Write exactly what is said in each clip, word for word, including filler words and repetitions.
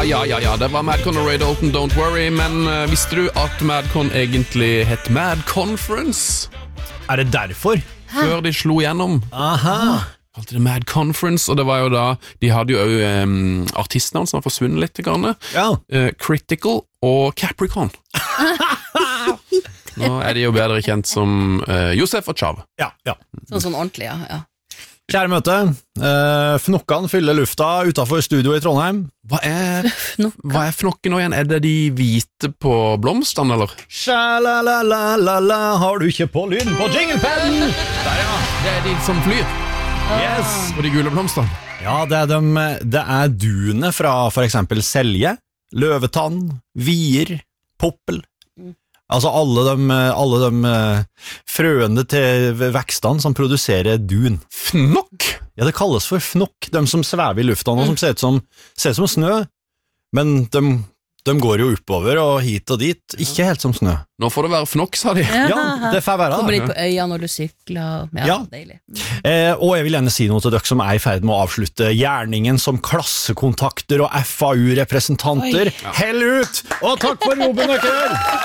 ja, ja, ja, det var Madcon og Ray Dalton, don't worry. Men uh, visste du at Madcon egentlig het Mad Conference? Er det derfor? Før de slo gjennom. Aha. Kalte det Mad Conference, og det var jo da de hadde jo også um, artistnavn som har forsvunnet litt grann. Ja. Uh, Critical og Capricorn. Nå er de jo bedre kjent som uh, Josef og Chav. Ja, ja. Sånn sånn ordentlig, ja, ja. Kjære møte, uh, Fnokkan fyller lufta utenfor studio i Trondheim. Hva er, hva er fnokken nå igjen? Er det de hvite på blomstene, eller? Sha-la-la-la-la-la, har du ikke på lyden på jinglepennen? Der, ja. Det er de som flyr. Yes. Og de gule blomstene. Ja, det er, de, det er duene fra for eksempel selje, løvetann, vier, poppel. Altså alle de, alle de frøene til vekstene som produserer dun. Fnokk? Ja, det kalles for fnokk, de som svever i lufta, og som ser ut som, ser ut som snø, men de, de går jo oppover og hit og dit, ikke helt som snø. Nå får det være fnokk, sa de. Ja, det får være Kommer det. de på øya når du sykler. Ja, Ja. deilig. Eh, og jeg vil gjerne si noe til dere som er i ferd med å avslutte gjerningen som klassekontakter og F A U-representanter. Hell ut! Og takk for jobben dere!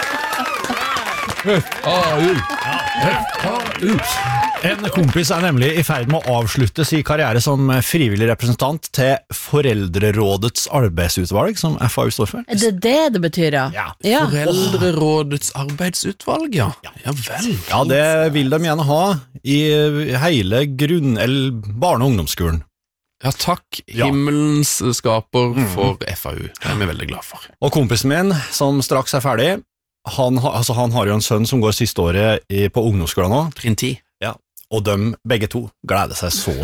En kompis er nemlig i ferd med å avslutte sin karriere som frivillig representant til Foreldrerådets arbeidsutvalg, som F A U står for. Er det det det betyr, ja? Ja. Ja. Foreldrerådets arbeidsutvalg, ja. Ja vel. Ja, det vil de gjerne ha i hele grunn- eller barne- og ungdomsskolen. Ja, takk Ja. himmelens skaper for F A U. Det er vi veldig glad for. Og kompisen min, som straks er ferdig, han, ha- altså, han har jo en sønn som går siste året i, på ungdomsskolen nå. Trinn ti. Ja. Og de, begge to, gleder seg så.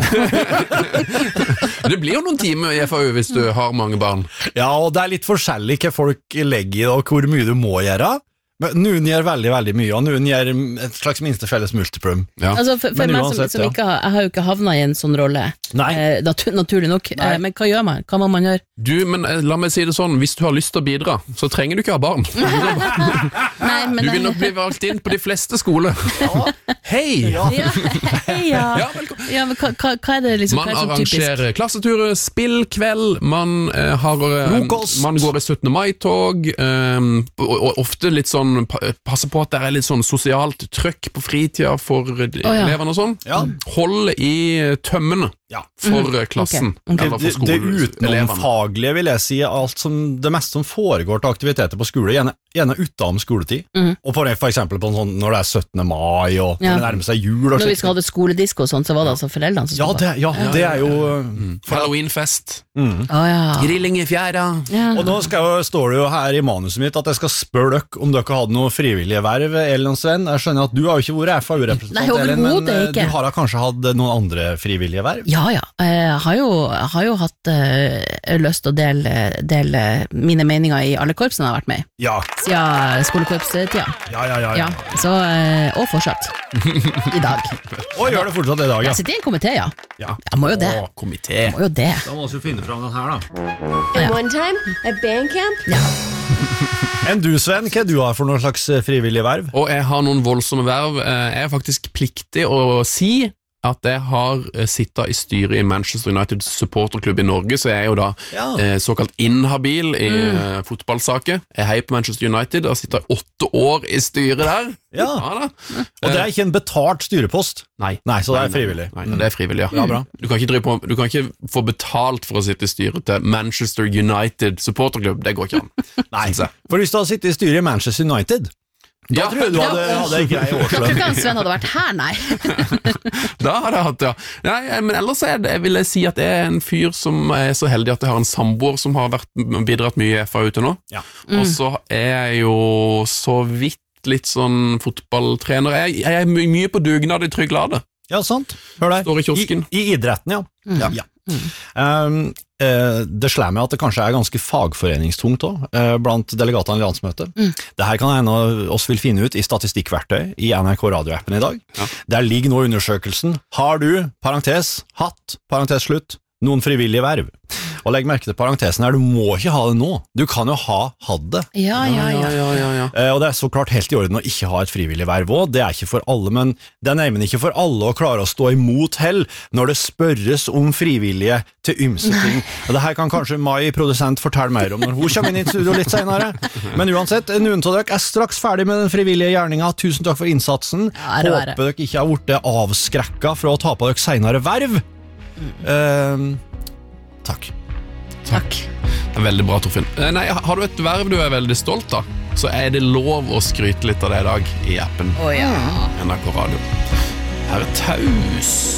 Det blir jo noen timer i F A U hvis du har mange barn. Ja, og det er litt forskjellig hva folk legger i det, og hvor mye du må gjøre. Men noen gjør veldig, veldig mye, og noen gjør et slags minste felles multiplum. Ja. Altså for, for Men meg som, uansett, som ja. ikke har, jeg har jo ikke havnet i en sånn rolle, Nei. eh, natur, naturlig nok, Nei. eh, men hva gjør man? Hva må man gjøre? Du, men eh, la meg si det sånn, hvis du har lyst til å bidra, så trenger du ikke ha barn. Nei, men, Du vil nok bli valgt inn på de fleste skoler. Hei! ja, hei, ja. Ja, velkommen. Ja, men hva, hva, hva er det liksom? Man hva er det som typisk? arrangerer klasseturer, spillkveld, man eh, har eh, Frokost. Man går i syttende mai-tog, eh, og, og ofte litt sånn pa- passer på at det er litt sånn sosialt trykk på fritida for eh, ja. elevene og sånn. Ja. Hold i tømmene Ja. for eh, klassen, Ok, ok. eller Det, for det skolen. utenomfaglige vil jeg si alt som, det meste som foregår til aktiviteter på skole, gjerne, gjerne utenom skoletid. Mhm. Og for, for eksempel på en sånn, når det er syttende mai, og Ja. når det nærmer seg jul. Og Når vi slikt. skal ha det skoledisko og sånn, så var det altså foreldrene som Ja, skulle det, ja, det er jo Halloweenfest, mm. Å ja. grilling i fjæra. Ja. Og nå skal, jo- står det jo her i manuset mitt at jeg skal spørre dere om dere hadde noe frivillige verv, Elin og Sven. Jeg skjønner at du har jo ikke vært F A U-representant, Nei, Elin, men overhodet eh, ikke. du har da kanskje hatt noen andre frivillige verv? Ja, ja. Jeg har jo, jeg har jo hatt eh, lyst til å dele, dele mine meninger i alle korpsene jeg har vært med i, Ja, siden skolekorpstida. ja, ja, ja, Ja, så, eh, og fortsatt. I dag. Og gjør det fortsatt i dag, ja. Jeg sitter i en komité, ja. Ja. Jeg må jo det. Å, komité. Jeg må jo det. Da må vi finne fram den her, da. And one time at band camp, Enn du, Sven, hva du har for noen slags eh, frivillige verv? Og jeg har noen voldsomme verv. Eh, Jeg er faktisk pliktig å si at jeg har eh, sittet i styret i Manchester United supporterklubb i Norge, så jeg er jo da Ja. eh, såkalt inhabil i eh, fotballsaker. Jeg heier på Manchester United og har sittet åtte år i styret der. Ja. da. Og det er ikke en betalt styrepost? Nei. Nei, så det er Nei, frivillig. Nei, nei, det er frivillig, ja. Ja, bra. Du kan, ikke drive på, du kan ikke få betalt for å sitte i styret til Manchester United supporterklubb. Det går ikke an. Nei, synes jeg. for hvis du hadde sittet i styret i Manchester United, da Ja. tror jeg du hadde, hadde en grei Jeg tror årslønn. ikke han Sven hadde vært her, nei. Da har jeg hatt, ja. Nei, men ellers er det, vil jeg si at jeg er en fyr som er så heldig at jeg har en samboer som har vært, bidratt mye i F A U til nå. Ja. Og så er jeg jo så vidt litt sånn fotballtrener. Jeg, jeg er my mye på dugnad i Trygg Lade. Ja, sant. Hør der. Står i kiosken. I, i idretten, ja. ja. ja. Um, eh, det slår meg at det kanskje er ganske fagforeningstungt også, eh, blant delegatene i landsmøtet. Mm. Det her kan en av oss vil finne ut i statistikkverktøy i N R K radioappen i dag. Ja. Der ligger nå undersøkelsen. Har du, parentes, hatt, parentes slutt, noen frivillige verv? Og legg merke til parentesen her, du må ikke ha det nå. Du kan jo ha hatt det. Ja, ja, ja. ja, ja, ja. Eh, og det er så klart helt i orden å ikke ha et frivillig verv også. Det er ikke for alle, men det er neimen ikke for alle å klare å stå imot hell når det spørres om frivillige til ymse ting. Og det her kan kanskje Mai, produsent, fortelle mer om når hun kommer inn i studio litt senere. Men uansett, noen av dere er straks ferdig med den frivillige gjerninga. Tusen takk for innsatsen. Ja, det var det. Håper dere ikke har blitt avskrekka fra å ta på dere senere verv. Uh, takk. Takk. Det er veldig bra, Torfinn. Nei, har du et verv du er veldig stolt av, så er det lov å skryte litt av det i dag i appen. Å ja. N R K Radio. Her er Taus.